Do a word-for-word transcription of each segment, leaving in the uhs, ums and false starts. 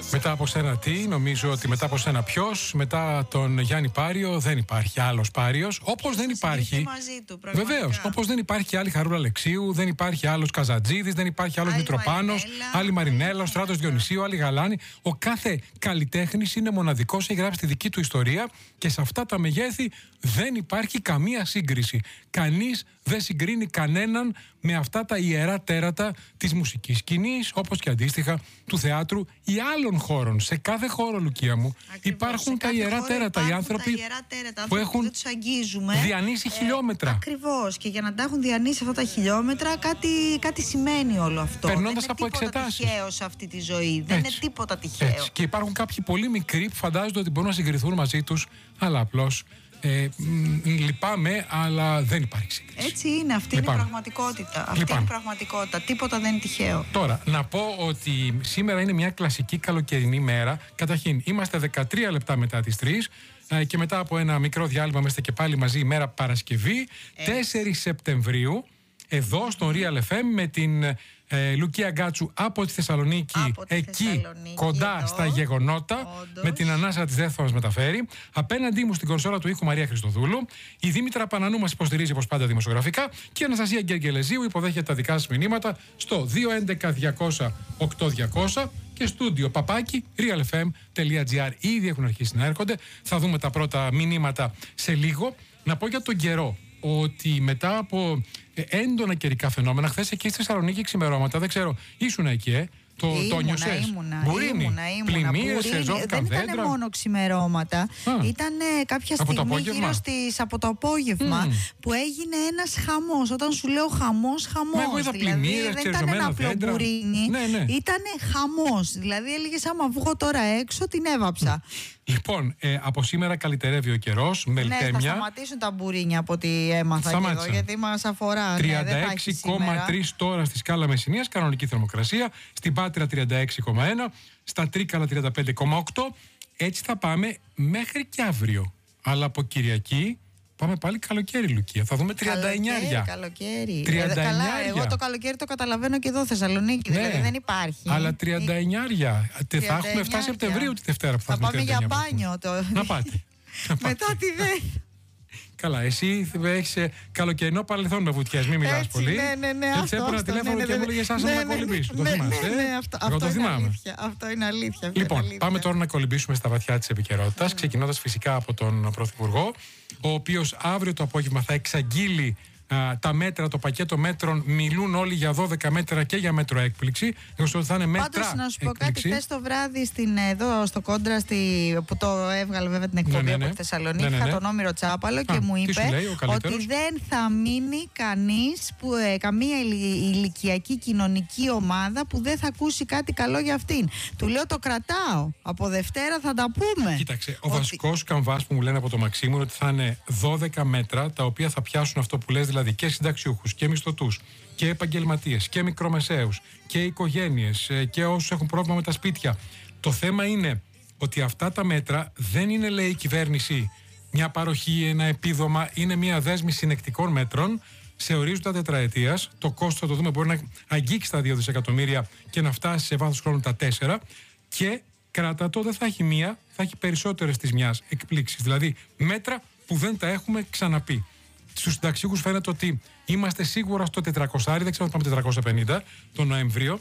Μετά από σένα τι, νομίζω ότι μετά από σένα ποιος, μετά τον Γιάννη Πάριο δεν υπάρχει άλλος Πάριος. Όπως δεν υπάρχει. Βεβαίως, όπως δεν υπάρχει άλλη Χαρούλα Αλεξίου, δεν υπάρχει άλλος Καζατζίδης, δεν υπάρχει άλλος Μητροπάνος, άλλη Μαρινέλα, ο Στράτος Διονυσίου, άλλη Γαλάνη. Ο κάθε καλλιτέχνης είναι μοναδικός, έχει γράψει τη δική του ιστορία και σε αυτά τα μεγέθη δεν υπάρχει καμία σύγκριση. Κανείς δεν συγκρίνει κανέναν με αυτά τα ιερά τέρατα της μουσικής σκηνής, όπως και αντίστοιχα του θεάτρου ή άλλων χώρων. Σε κάθε χώρο, Λουκία μου, ακριβώς, υπάρχουν τα ιερά τέρατα. Οι άνθρωποι τέρατα, που έχουν διανύσει ε, χιλιόμετρα. Ακριβώς. Και για να τα έχουν διανύσει αυτά τα χιλιόμετρα, κάτι, κάτι σημαίνει όλο αυτό. Περνώντας από εξετάσεις. Δεν είναι τυχαίο σε αυτή τη ζωή. Δεν Έτσι. είναι τίποτα τυχαίο. Έτσι. Και υπάρχουν κάποιοι πολύ μικροί που φαντάζονται ότι μπορούν να συγκριθούν μαζί τους, αλλά απλώς. Ε, μ, λυπάμαι, αλλά δεν υπάρχει σύγκριση. Έτσι είναι, αυτή λυπάμαι. Είναι η πραγματικότητα. Αυτή λυπάμαι. Είναι η πραγματικότητα. Τίποτα δεν είναι τυχαίο. Τώρα, να πω ότι σήμερα είναι μια κλασική καλοκαιρινή μέρα. Καταρχήν, είμαστε δεκατρία λεπτά μετά τις τρεις ε, και μετά από ένα μικρό διάλειμμα είμαστε και πάλι μαζί ημέρα Παρασκευή, Έτσι. τέσσερις Σεπτεμβρίου, εδώ στο Real εφ εμ με την ε, Λουκία Γκάτσου από τη Θεσσαλονίκη, από τη εκεί Θεσσαλονίκη, κοντά εδώ, στα γεγονότα, όντως. Με την ανάσα της ΔΕΘ θα μας μεταφέρει. Απέναντί μου στην κονσόλα του ήχου Μαρία Χριστοδούλου, η Δήμητρα Πανανού μας υποστηρίζει όπως πάντα δημοσιογραφικά και η Αναστασία Γκεργελεζίου υποδέχεται τα δικά σας μηνύματα στο δύο έντεκα διακόσια οκτώ διακόσια και στούντιο παπάκι realfm.gr. Ήδη έχουν αρχίσει να έρχονται. Θα δούμε τα πρώτα μηνύματα σε λίγο. Να πω για τον καιρό ότι μετά από έντονα καιρικά φαινόμενα, χθες εκεί στη Θεσσαλονίκη ξημερώματα, δεν ξέρω, ήσουν εκεί, ε? Το, ήμουνα, το νιώσες? Ήμουνα, Μπουρίνι, ήμουνα, ήμουνα, πλημμύρες, ζώθηκαν δεν δέντρα. ήταν μόνο ξημερώματα. Ήταν κάποια από στιγμή γύρω στις, από το απόγευμα mm. που έγινε ένας χαμός. Όταν σου λέω χαμός, χαμός. Μα εγώ είδα δηλαδή, πλημμύρες, δεν ήταν ένα απλό μπουρίνι. Ναι, ναι. Ήταν χαμός. Δηλαδή έλεγες άμα βγω τώρα έξω την έβαψα. Λοιπόν, ε, από σήμερα καλυτερεύει ο καιρός, μελτέμια. Ναι, θα σταματήσουν τα μπουρίνια από ό,τι έμαθα και εδώ, γιατί μας αφορά. τριάντα έξι κόμμα τρία τώρα στη σκάλα Μεσσηνίας, κανονική θερμοκρασία. Στην Πάτρα τριάντα έξι κόμμα ένα, στα Τρίκαλα τριάντα πέντε κόμμα οκτώ. Έτσι θα πάμε μέχρι και αύριο. Αλλά από Κυριακή πάμε πάλι καλοκαίρι, Λουκία. Θα δούμε τριάντα εννιά. Καλοκαίρι. τριάντα εννιά. Καλά, εγώ το καλοκαίρι το καταλαβαίνω και εδώ Θεσσαλονίκη. Ναι, δηλαδή δεν υπάρχει. Αλλά τριάντα εννιά. Θα έχουμε εφτά Σεπτεμβρίου τη Δευτέρα που θα, θα πάμε για μπάνιο. Το... Να πάτε. Μετά τη δε. Καλά, εσύ έχεις καλοκαιρινό παρελθόν με βουτιές, μην μιλάς πολύ. Ναι, ναι, ναι. Έτσι έπαιρνα τηλέφωνο και μου έλεγε εσάς να κολυμπήσω. Το θυμάσαι? Ναι, αυτό είναι αλήθεια. Αυτό είναι αλήθεια. Λοιπόν, πάμε τώρα να κολυμπήσουμε στα βαθιά της επικαιρότητας, ξεκινώντας φυσικά από τον Πρωθυπουργό, ο οποίος αύριο το απόγευμα θα εξαγγείλει α, τα μέτρα, το πακέτο μέτρων. Μιλούν όλοι για δώδεκα μέτρα και για μέτρο έκπληξη. Εγώ θα είναι μέτρα. Πάντως να σου πω κάτι, χθες το βράδυ στην, εδώ στο Κόντρα στη, που το έβγαλε βέβαια την εκπομπή ναι, ναι, ναι. από τη Θεσσαλονίκη, ναι, ναι, ναι. είχα τον Όμηρο Τσάπαλο Α, και μου είπε λέει, ότι δεν θα μείνει κανείς, που, ε, καμία ηλικιακή κοινωνική ομάδα που δεν θα ακούσει κάτι καλό για αυτήν. Του λέω το κρατάω. Από Δευτέρα θα τα πούμε. Κοίταξε, ο ότι... βασικός καμβάς που μου λένε από το Μαξίμου είναι ότι θα είναι δώδεκα μέτρα τα οποία θα πιάσουν αυτό που λες, δηλαδή και συνταξιούχους και μισθωτούς και επαγγελματίες και μικρομεσαίους και οικογένειες και όσους έχουν πρόβλημα με τα σπίτια. Το θέμα είναι ότι αυτά τα μέτρα δεν είναι, λέει η κυβέρνηση, μια παροχή, ένα επίδομα, είναι μια δέσμη συνεκτικών μέτρων σε ορίζοντα τετραετίας. Το κόστος θα το δούμε, μπορεί να αγγίξει τα δύο δισεκατομμύρια και να φτάσει σε βάθος χρόνου τα τέσσερα. Και κράτα το, δεν θα έχει μία, θα έχει περισσότερες της μιας εκπλήξεις. Δηλαδή μέτρα που δεν τα έχουμε ξαναπεί. Στους συνταξιούχους φαίνεται ότι είμαστε σίγουρα στο τετρακόσια, δεν ξέρω αν πάμε τετρακόσια πενήντα τον Νοέμβριο.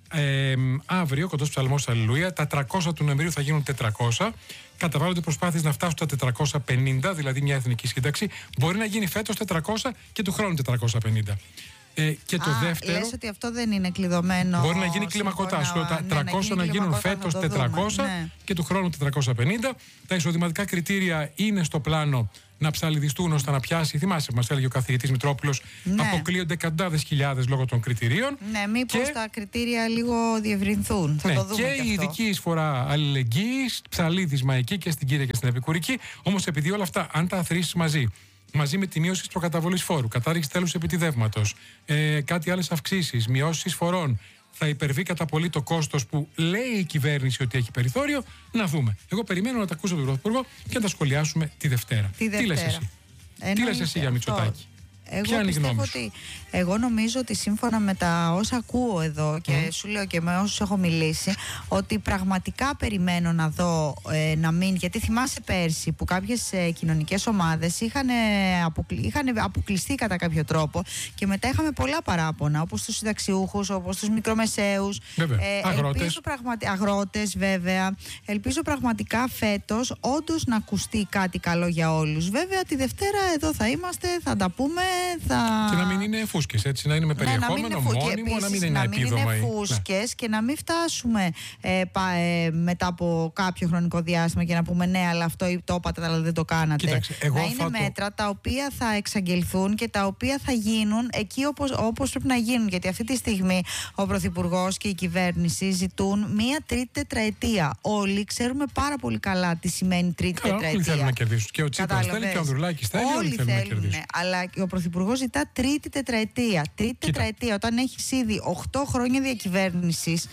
Ε, αύριο, κοντός ψαλμός Αλληλούια, τα τριακόσια του Νοεμβρίου θα γίνουν τετρακόσια. Καταβάλλονται προσπάθειες να φτάσουν στα τετρακόσια πενήντα, δηλαδή μια εθνική σύνταξη. Μπορεί να γίνει φέτος τετρακόσια και του χρόνου τετρακόσια πενήντα. Ε, και το Α, δεύτερο. Λες ότι αυτό δεν είναι κλειδωμένο. Μπορεί να γίνει κλιμακωτά. Σου τα ναι, τριακόσια να, να γίνουν φέτος τετρακόσια ναι. και του χρόνου τετρακόσια πενήντα. Τα εισοδηματικά κριτήρια είναι στο πλάνο να ψαλιδιστούν ώστε να πιάσει. Θυμάσαι που μας έλεγε ο καθηγητής Μητρόπουλος, ναι. αποκλείονται εκατοντάδες χιλιάδες λόγω των κριτηρίων. Ναι, μήπως και... τα κριτήρια λίγο διευρυνθούν. Θα ναι, το δούμε και, και η ειδική εισφορά αλληλεγγύης, ψαλίδισμα εκεί και στην Κύρια και στην Επικουρική. Όμως επειδή όλα αυτά, αν τα αθροίσεις μαζί, μαζί με τη μείωση της προκαταβολής φόρου, κατάργηση τέλους επιτιδεύματος, ε, κάτι άλλες αυξήσεις, μειώσεις εισφορών, θα υπερβεί κατά πολύ το κόστος που λέει η κυβέρνηση ότι έχει περιθώριο. Να δούμε. Εγώ περιμένω να τα ακούσω τον Πρωθυπουργό και να τα σχολιάσουμε τη Δευτέρα. Τη Δευτέρα. Τι λες εσύ? Εννοείται. Τι λες εσύ για Μητσοτάκη? Εγώ Ποια είναι η γνώμη πιστεύω ότι, εγώ νομίζω ότι σύμφωνα με τα όσα ακούω εδώ και mm. σου λέω και με όσους έχω μιλήσει, ότι πραγματικά περιμένω να δω ε, να μην, γιατί θυμάσαι πέρσι που κάποιες ε, κοινωνικές ομάδες είχαν, ε, αποκλει, είχαν αποκλειστεί κατά κάποιο τρόπο και μετά είχαμε πολλά παράπονα, όπως τους συνταξιούχους, όπως τους μικρομεσαίους, ε, αγρότες. Πραγματι... αγρότες βέβαια. Ελπίζω πραγματικά φέτος όντως να ακουστεί κάτι καλό για όλους. Βέβαια τη Δευτέρα εδώ θα είμαστε, θα τα πούμε. Θα... Και να μην είναι φούσκες, έτσι, να είναι με περιεχόμενο, ναι, μόνιμο, επίσης, να μην είναι να επίδομα. Να μην είναι φούσκες, ναι. Και να μην φτάσουμε ε, πα, ε, μετά από κάποιο χρονικό διάστημα και να πούμε ναι, αλλά αυτό το είπατε, αλλά δεν το κάνατε. Κοίταξε, εγώ να είναι το... μέτρα τα οποία θα εξαγγελθούν και τα οποία θα γίνουν εκεί όπως, όπως πρέπει να γίνουν. Γιατί αυτή τη στιγμή ο Πρωθυπουργός και η κυβέρνηση ζητούν μία τρίτη τετραετία. Όλοι ξέρουμε πάρα πολύ καλά τι σημαίνει τρίτη Καλά, τετραετία. Όλοι θέλουν να κερδίσουν. Και ο Τσίπρας θέλει και ο Ανδρουλάκης θέλει. Όλοι, όλοι θέλουν να κερδίσουν. Αλλά ο Πρωθυπουργός ζητά τρίτη τετραετία. Τρίτη Κοίτα. τετραετία, όταν έχει ήδη οκτώ χρόνια διακυβέρνησης,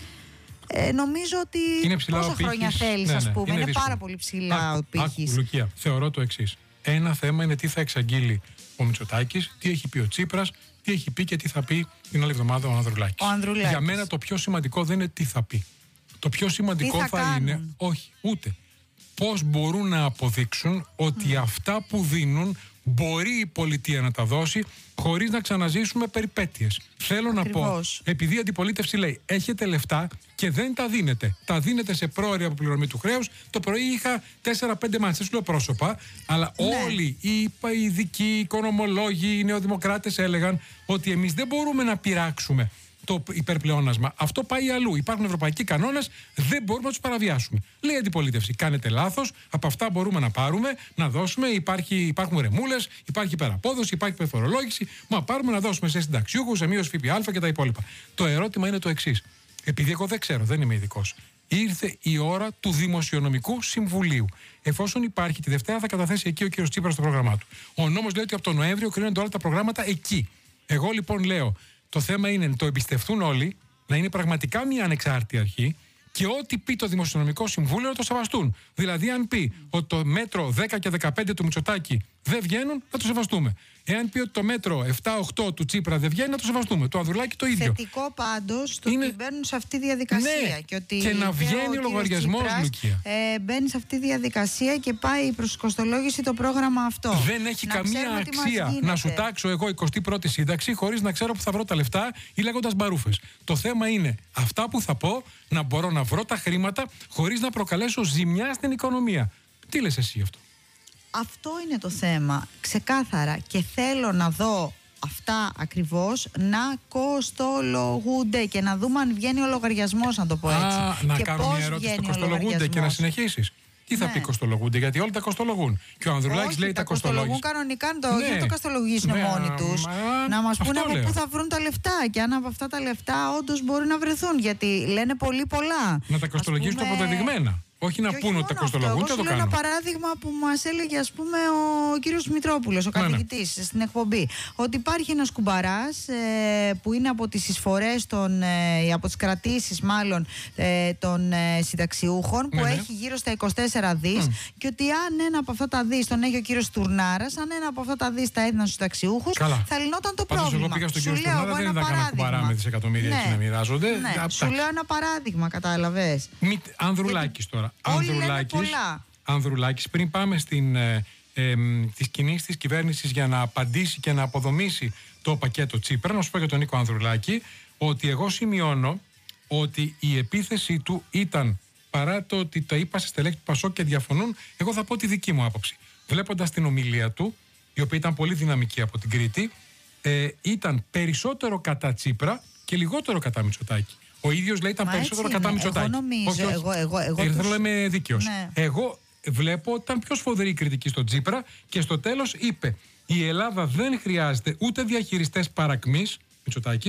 ε, νομίζω ότι. Είναι ψηλά πόσα ο πύχης, χρόνια θέλει, ναι, ναι, α πούμε. Είναι, είναι πάρα πολύ ψηλά ο πύχης. Λουκία, θεωρώ το εξής. Ένα θέμα είναι τι θα εξαγγείλει ο Μητσοτάκης, τι έχει πει ο Τσίπρας, τι έχει πει και τι θα πει την άλλη εβδομάδα ο Ανδρουλάκης. Ο Ανδρουλάκης. Για μένα το πιο σημαντικό δεν είναι τι θα πει. Το πιο σημαντικό θα, θα είναι. Όχι, ούτε. Πώς μπορούν να αποδείξουν ότι mm. αυτά που δίνουν μπορεί η πολιτεία να τα δώσει χωρίς να ξαναζήσουμε περιπέτειες. Θέλω Ακριβώς. να πω, επειδή η αντιπολίτευση λέει έχετε λεφτά και δεν τα δίνετε. Τα δίνετε σε πρόωρη αποπληρωμή του χρέους. Το πρωί είχα τέσσερα πέντε μάτς, δεν σου λέω πρόσωπα, αλλά ναι. όλοι οι ειδικοί, οι οικονομολόγοι, οι νεοδημοκράτες έλεγαν ότι εμείς δεν μπορούμε να πειράξουμε το υπερπλεόνασμα. Αυτό πάει αλλού. Υπάρχουν ευρωπαϊκοί κανόνες, δεν μπορούμε να τους παραβιάσουμε. Λέει η αντιπολίτευση: κάνετε λάθος, από αυτά μπορούμε να πάρουμε, να δώσουμε. Υπάρχει, υπάρχουν ρεμούλες, υπάρχει υπεραπόδοση, υπάρχει υπερφορολόγηση. Μα πάρουμε να δώσουμε σε συνταξιούχους, σε μείωση ΦΠΑ και τα υπόλοιπα. Το ερώτημα είναι το εξής. Επειδή εγώ δεν ξέρω, δεν είμαι ειδικός. Ήρθε η ώρα του Δημοσιονομικού Συμβουλίου. Εφόσον υπάρχει, τη Δευτέρα θα καταθέσει εκεί ο κ. Τσίπρας στο πρόγραμμά του. Ο νόμος λέει ότι από τον Νοέμβριο κρίνονται όλα τα προγράμματα εκεί. Εγώ λοιπόν λέω. Το θέμα είναι να το εμπιστευτούν όλοι, να είναι πραγματικά μια ανεξάρτητη αρχή και ό,τι πει το Δημοσιονομικό Συμβούλιο να το σεβαστούν. Δηλαδή, αν πει ότι το μέτρο δέκα και δεκαπέντε του Μητσοτάκη δεν βγαίνουν, να το σεβαστούμε. Εάν πει ότι το μέτρο επτά οκτώ του Τσίπρα δεν βγαίνει, να το σεβαστούμε. Το Ανδρουλάκη το ίδιο. Θετικό πάντως το είναι... ότι μπαίνουν σε αυτή τη διαδικασία. Ναι, και, ότι και να βγαίνει ο λογαριασμός, Λουκία. Ε, μπαίνει σε αυτή τη διαδικασία και πάει προς κοστολόγηση το πρόγραμμα αυτό. Δεν έχει να καμία αξία να σου τάξω εγώ εικοστή πρώτη σύνταξη χωρίς να ξέρω που θα βρω τα λεφτά ή λέγοντας μπαρούφες. Το θέμα είναι αυτά που θα πω να μπορώ να βρω τα χρήματα χωρίς να προκαλέσω ζημιά στην οικονομία. Τι λες εσύ αυτό? Αυτό είναι το θέμα, ξεκάθαρα, και θέλω να δω αυτά ακριβώς να κοστολογούνται και να δούμε αν βγαίνει ο λογαριασμός, να το πω έτσι. Α, να και κάνω μια ερώτηση στο κοστολογούνται και να συνεχίσεις. Τι θα ναι. πει κοστολογούνται, γιατί όλοι τα κοστολογούν. Και ο Ανδρουλάκης λέει τα κοστολογούν. Κανονικά, το, ναι. για το κοστολογήσουν ναι, μόνοι τους. Μα, να μας πούνε από λέω. πού θα βρουν τα λεφτά και αν από αυτά τα λεφτά όντως μπορούν να βρεθούν. Γιατί λένε πολύ πολλά. Να τα κοστολογήσουν πούμε... αποδεδειγμένα. Όχι να πούνε ότι τα κοστολογούν και το κάνουν. Ένα παράδειγμα που μας έλεγε, ας πούμε, ο κύριος Μητρόπουλος, ο καθηγητής, ναι, ναι. στην εκπομπή. Ότι υπάρχει ένας κουμπαράς ε, που είναι από τις εισφορές των, ε, από τις κρατήσεις μάλλον ε, των ε, συνταξιούχων, που ναι, ναι. έχει γύρω στα είκοσι τέσσερα δις mm. και ότι αν ένα από αυτά τα δις τον έχει ο κύριος Τουρνάρας, αν ένα από αυτά τα δις τα έδιναν στους συνταξιούχους, θα λυνόταν το Πάντως, πρόβλημα. Εγώ πήγα στον κύριο Τουρνάρα, δεν είδα κανένα κουμπαρά με δισεκατομμύρια ναι. έτσι να μοιράζονται. Ναι. Σου λέω ένα παράδειγμα, κατάλαβες. Ανδρουλάκης τώρα. Ανδρουλάκης, Ανδρουλάκης, πριν πάμε στην, ε, ε, τις κινήσεις της κυβέρνησης για να απαντήσει και να αποδομήσει το πακέτο Τσίπρα, να σου πω για τον Νίκο Ανδρουλάκη, ότι εγώ σημειώνω ότι η επίθεση του ήταν, παρά το ότι τα είπα σε στελέχη του Πασόκ και διαφωνούν, εγώ θα πω τη δική μου άποψη. Βλέποντας την ομιλία του, η οποία ήταν πολύ δυναμική από την Κρήτη, ε, ήταν περισσότερο κατά Τσίπρα και λιγότερο κατά Μητσοτάκη. Ο ίδιος λέει ήταν Μα περισσότερο κατά Μητσοτάκη. Εγώ νομίζω, όχι, όχι. εγώ, εγώ, εγώ Ήρθα τους... να είμαι δίκαιος. Ναι. Εγώ βλέπω ότι ήταν πιο σφοδρή κριτική στον Τσίπρα και στο τέλος είπε: η Ελλάδα δεν χρειάζεται ούτε διαχειριστές παρακμής, Μητσοτάκης,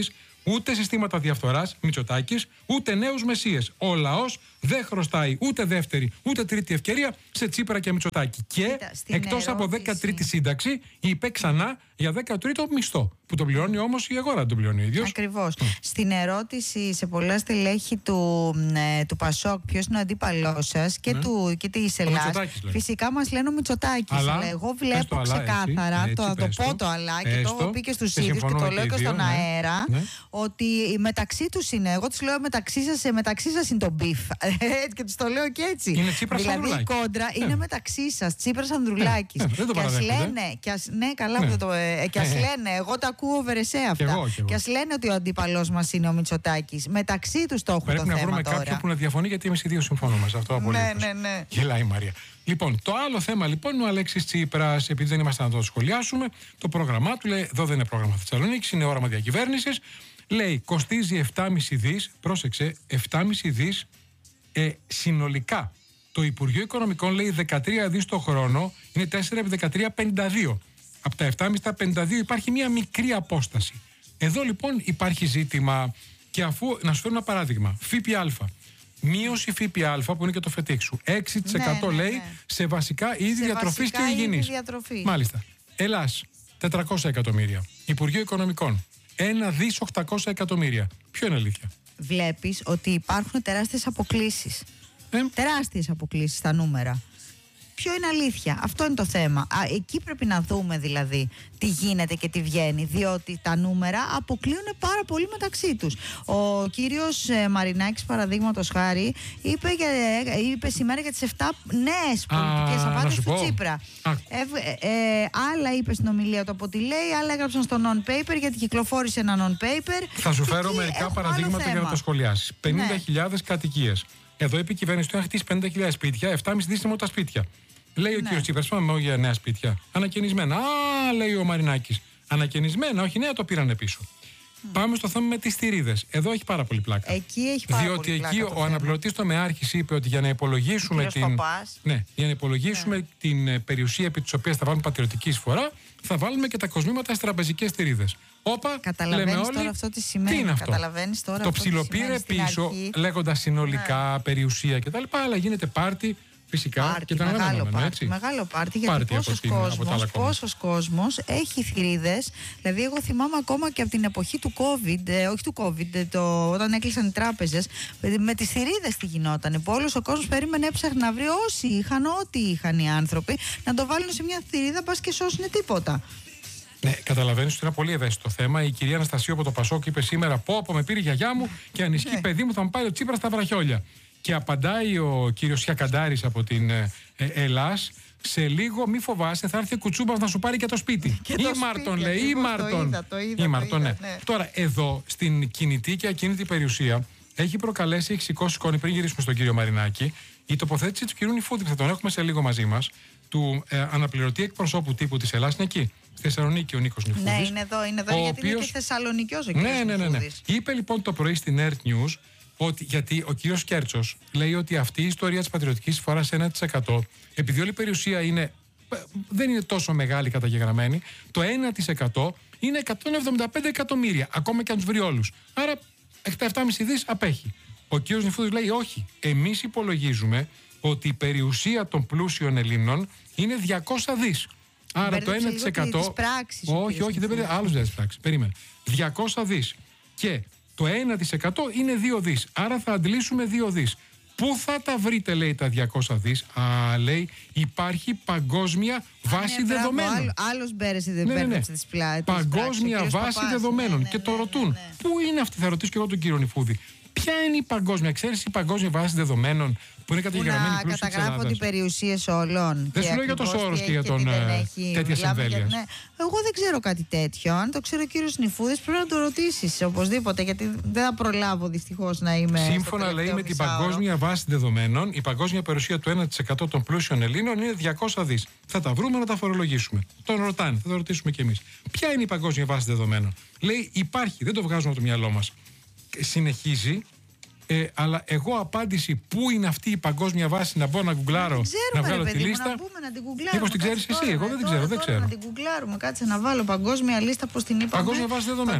Ούτε συστήματα διαφθοράς, Μητσοτάκης, ούτε νέους μεσίες. Ο λαός δεν χρωστάει ούτε δεύτερη ούτε τρίτη ευκαιρία σε Τσίπρα και Μητσοτάκη. Και εκτός από δέκατη σύνταξη, είπε ξανά για δέκατο μισθό. Που το πληρώνει όμως η αγορά, τον πληρώνει ο ίδιος. Ακριβώς. Mm. Στην ερώτηση σε πολλά στελέχη του, ε, του Πασόκ, ποιος είναι ο αντίπαλός σας και, mm. και της Ελλάδας, φυσικά μας λένε ο Μητσοτάκης. Αλλά εγώ βλέπω ξεκάθαρα, έτσι, το, το πω το αλλά και το έχω πει και στους ίδιους και το λέω και στον ναι. αέρα, ναι. ότι μεταξύ τους είναι. Εγώ τους λέω μεταξύ σας, μεταξύ σας είναι το μπιφ. Και τους το λέω και έτσι. Είναι Τσίπρας δηλαδή η κόντρα ναι. είναι μεταξύ σας, Τσίπρας Ανδρουλάκης. Ναι, και ας λένε, και ας, ναι, καλά ναι. που το, ε, και ας λένε, εγώ τα ακούω βερεσέ αυτά. Και, εγώ, και, εγώ. και ας λένε ότι ο αντίπαλός μας είναι ο Μητσοτάκης. Μεταξύ τους το έχουν το θέμα τώρα. Πρέπει να βρούμε κάποιον που να διαφωνεί, γιατί εμείς οι δύο συμφωνούμε σε αυτό απολύτως. Ναι, ναι, ναι. Γελάει η Μαρία. Λοιπόν, το άλλο θέμα λοιπόν είναι ο Αλέξης Τσίπρας. Επειδή δεν είμαστε να το σχολιάσουμε, το πρόγραμμά του λέει: εδώ δεν είναι πρόγραμμα Θεσσαλονίκης, είναι όραμα διακυβέρνησης. Λέει: κοστίζει επτά κόμμα πέντε δις, πρόσεξε, επτά κόμμα πέντε δις ε, συνολικά. Το Υπουργείο Οικονομικών λέει δεκατρία δις το χρόνο, είναι τέσσερα επί δεκατρία, πενήντα δύο. Από τα επτά κόμμα πέντε στα πενήντα δύο υπάρχει μια μικρή απόσταση. Εδώ λοιπόν υπάρχει ζήτημα, και αφού, να σου φέρω ένα παράδειγμα, ΦΠΑ. Μείωση ΦΠΑ που είναι και το φετίξου. έξι τοις εκατό ναι, ναι, ναι. λέει σε βασικά είδη διατροφής και υγιεινής. Μάλιστα. Ελλάς, τετρακόσια εκατομμύρια. Υπουργείο Οικονομικών, ένα δις οκτακόσια εκατομμύρια. Ποιο είναι αλήθεια? Βλέπεις ότι υπάρχουν τεράστιες αποκλίσεις. Ε? Τεράστιες αποκλίσεις στα νούμερα. Ποιο είναι αλήθεια? Αυτό είναι το θέμα. Α, εκεί πρέπει να δούμε δηλαδή τι γίνεται και τι βγαίνει, διότι τα νούμερα αποκλείουν πάρα πολύ μεταξύ τους. Ο κύριος ε, Μαρινάκης, παραδείγματος χάρη, είπε, για, ε, είπε σήμερα για τις επτά νέες πολιτικές απάντησεις του Τσίπρα. Ε, ε, ε, άλλα είπε στην ομιλία του από τη λέει, άλλα έγραψαν στο non-paper, γιατί κυκλοφόρησε ένα non-paper. Θα σου φέρω μερικά παραδείγματα για να τα σχολιάσεις. πενήντα χιλιάδες ναι. κατοικίες. Εδώ είπε η κυβέρνηση του να χτίσει πενήντα χιλιάδες σπίτια, επτά κόμμα πέντε δις είναι τα σπίτια. Λέει ο ναι. κύριος Τσίπρας, πάμε για νέα σπίτια. Ανακαινισμένα. Α, λέει ο Μαρινάκης. Ανακαινισμένα, όχι νέα, το πήρανε πίσω. Mm. Πάμε στο θέμα με τις θηρίδες. Εδώ έχει πάρα πολύ πλάκα. Εκεί έχει πάρα Διότι πολύ πλάκα. Διότι εκεί ο αναπληρωτής τομεάρχης είπε ότι για να υπολογίσουμε, την... ναι, για να υπολογίσουμε ναι. την περιουσία επί της οποίας θα βάλουμε πατριωτική εισφορά, θα βάλουμε και τα κοσμήματα στις τραπεζικές θηρίδες. Όπα, καταλαβαίνεις λέμε όλοι, τώρα αυτό τι σημαίνει. Τι είναι αυτό? Τώρα το ψιλοπήρε πίσω, λέγοντας συνολικά ναι. περιουσία κτλ. Αλλά γίνεται πάρτι. Φυσικά πάρτι, και τα μεγάλο πάρτι, έτσι. μεγάλο πάρτι, γιατί πάρτι πόσος, την, κόσμος, πόσος κόσμος έχει θηρίδες. Δηλαδή εγώ θυμάμαι ακόμα και από την εποχή του COVID, ε, όχι του COVID, το, όταν έκλεισαν οι τράπεζες, με τις θηρίδες τι γινόταν. Που όλος ο κόσμος περίμενε, έψαχνε να βρει όσοι είχαν, ό,τι είχαν οι άνθρωποι, να το βάλουν σε μια θηρίδα, πας και σώσουν τίποτα. Ναι, καταλαβαίνεις ότι είναι πολύ ευαίσθητο θέμα. Η κυρία Αναστασίου από το Πασόκ είπε σήμερα: Πω, πω με πήρε η γιαγιά μου και αν ισχύει, παιδί μου, θα μου πάρει ο Τσίπρας στα βραχιόλια. Και απαντάει ο κύριος Σιακαντάρης από την ε, ε, Ελλάς: σε λίγο μη φοβάσαι, θα έρθει ο Κουτσούμπας να σου πάρει και το σπίτι. Και ή το Μάρτον σπίτι, λέει, ή Μάρτον. Το είδα, το είδα, ή Μάρτον, ναι. ναι. Τώρα, εδώ στην κινητή και ακίνητη περιουσία έχει προκαλέσει, έχει σηκώσει σκόνη, πριν γυρίσουμε στον κύριο Μαρινάκη, η τοποθέτηση του κυρίου Νιφούδη, που θα τον έχουμε σε λίγο μαζί μας, του ε, αναπληρωτή εκπροσώπου τύπου της Ελλάς, είναι εκεί. Στη Θεσσαλονίκη ο Νίκος Νιφούδης. Ναι, είναι εδώ, είναι εδώ γιατί οποίος... είναι και Θεσσαλονικιός ο κύριος ναι, ναι, ναι, ναι. Είπε λοιπόν το πρωί στην Earth News ότι, γιατί ο κύριος Κέρτσος λέει ότι αυτή η ιστορία της πατριωτικής εισφοράς ένα τοις εκατό, επειδή όλη η περιουσία είναι, δεν είναι τόσο μεγάλη καταγεγραμμένη, το ένα τοις εκατό είναι εκατόν εβδομήντα πέντε εκατομμύρια, ακόμα και αν τους βρει όλους. Άρα τα επτά κόμμα πέντε δις απέχει. Ο κύριος Νιφούδης λέει όχι, εμείς υπολογίζουμε ότι η περιουσία των πλούσιων Ελλήνων είναι διακόσια δις. Άρα το ένα τοις εκατό. Πράξεις, όχι, όχι, δεν παίρνει άλλους δεν πράξεις. Περίμενε. διακόσια δις. Και το ένα τοις εκατό είναι δύο δις. Άρα θα αντλήσουμε δύο δις. Πού θα τα βρείτε, λέει, τα διακόσια δις? Α, λέει, υπάρχει παγκόσμια βάση Α, ναι, δεδομένων. Άλλο, άλλος μπέρεσε δεν παίρνει τις πλάτες. Παγκόσμια πράξεις, βάση Παπάς, δεδομένων. Ναι, ναι, και το ναι, ρωτούν. Ναι, ναι. Πού είναι αυτή? Θα ρωτήσω και εγώ τον κύριο Νιφούδη. Ποια είναι η παγκόσμια? Ξέρεις η παγκόσμια βάση δεδομένων που είναι καταγεγραμμένη πλούσια της Ελλάδας? Να καταγράφονται οι περιουσίες όλων. Δεν σου λέω για το Σόρος και για τον τέτοια εμβέλεια. Ναι. Εγώ δεν ξέρω κάτι τέτοιο. Αν το ξέρω ο κύριος Νιφούδης, πρέπει να το ρωτήσεις οπωσδήποτε, γιατί δεν θα προλάβω δυστυχώς να είμαι. Σύμφωνα λέει με την παγκόσμια βάση δεδομένων, η παγκόσμια περιουσία του ένα τοις εκατό των πλούσιων Ελλήνων είναι διακόσια δις. Θα τα βρούμε να τα φορολογήσουμε. Τον ρωτάνε, θα το ρωτήσουμε κι εμείς. Ποια είναι η παγκόσμια βάση δεδομένων? Λέει υπάρχει, δεν το βγάζουμε από το μυαλό μας. Συνεχίζει. Ε, αλλά εγώ απάντηση πού είναι αυτή η παγκόσμια βάση να μπω να γκουγκλάρω, να βγάλω τη λίστα. Να πούμε, να την γκουγκλάρουμε. Μήπως την ξέρεις εσύ? Εγώ δεν την ξέρω. Δεν ξέρω. Να την γκουγκλάρουμε. Κάτσε να βάλω παγκόσμια λίστα, πώς την είπαμε. Παγκόσμια βάση δεδομένων.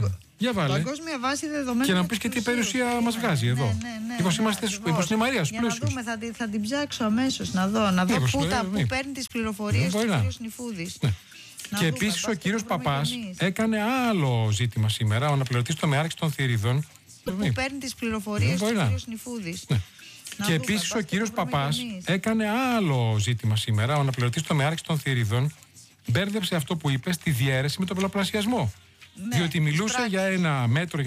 Για βάλε. Παγκόσμια βάση δεδομένων. Και να πει και τι περιουσία μας βγάζει εδώ. Ναι, ναι, ναι, ναι, είμαστε ναι, στην Μαρία, στου πλούσιους. Να δούμε, θα, θα την ψάξω αμέσως να δω. Να δω Μήπως, πού, ε, τα, μη. πού παίρνει τις πληροφορίες του κύριος Νιφούδης. Ναι. Να Και δούμε, επίσης ο κύριος Παπάς εμείς. έκανε άλλο ζήτημα σήμερα, ο αναπληρωτής στο ΜΕΑΡΚ των Θηρίδων. Που παίρνει τις πληροφορίες του κύριος Νιφούδης. Ναι. Να Και δούμε, επίσης ο κύριος Παπάς εμείς. έκανε άλλο ζήτημα σήμερα, ο αναπληρωτής στο ΜΕΑΡΚ των Θηρίδων. Μπέρδεψε αυτό που είπε στη διαίρεση με τον πολλαπλασιασμό. Ναι, διότι μιλούσε πράξεις. για ένα μέτρο